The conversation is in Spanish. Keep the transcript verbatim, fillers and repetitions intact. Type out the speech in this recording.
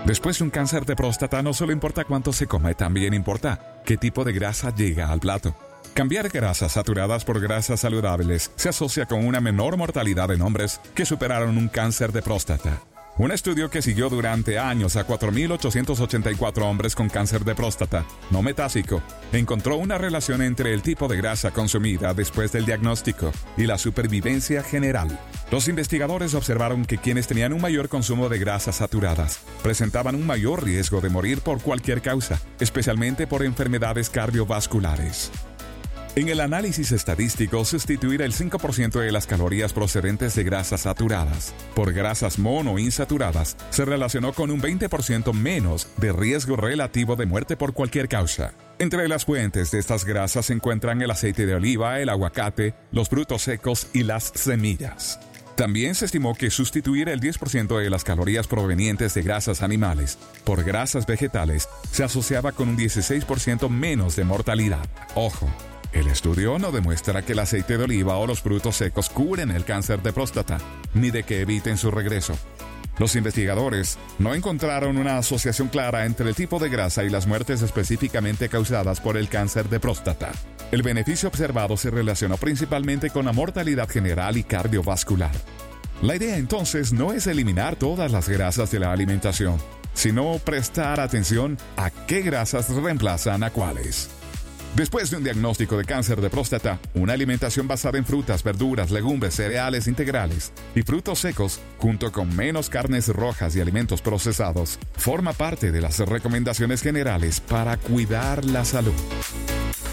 Después de un cáncer de próstata no solo importa cuánto se come, también importa qué tipo de grasa llega al plato. Cambiar grasas saturadas por grasas saludables se asocia con una menor mortalidad en hombres que superaron un cáncer de próstata. Un estudio que siguió durante años a cuatro mil ochocientos ochenta y cuatro hombres con cáncer de próstata no metásico encontró una relación entre el tipo de grasa consumida después del diagnóstico y la supervivencia general. Los investigadores observaron que quienes tenían un mayor consumo de grasas saturadas presentaban un mayor riesgo de morir por cualquier causa, especialmente por enfermedades cardiovasculares. En el análisis estadístico, sustituir el cinco por ciento de las calorías procedentes de grasas saturadas por grasas monoinsaturadas se relacionó con un veinte por ciento menos de riesgo relativo de muerte por cualquier causa. Entre las fuentes de estas grasas se encuentran el aceite de oliva, el aguacate, los frutos secos y las semillas. También se estimó que sustituir el diez por ciento de las calorías provenientes de grasas animales por grasas vegetales se asociaba con un dieciséis por ciento menos de mortalidad. Ojo. El estudio no demuestra que el aceite de oliva o los frutos secos curen el cáncer de próstata, ni de que eviten su regreso. Los investigadores no encontraron una asociación clara entre el tipo de grasa y las muertes específicamente causadas por el cáncer de próstata. El beneficio observado se relacionó principalmente con la mortalidad general y cardiovascular. La idea entonces no es eliminar todas las grasas de la alimentación, sino prestar atención a qué grasas reemplazan a cuáles. Después de un diagnóstico de cáncer de próstata, una alimentación basada en frutas, verduras, legumbres, cereales integrales y frutos secos, junto con menos carnes rojas y alimentos procesados, forma parte de las recomendaciones generales para cuidar la salud.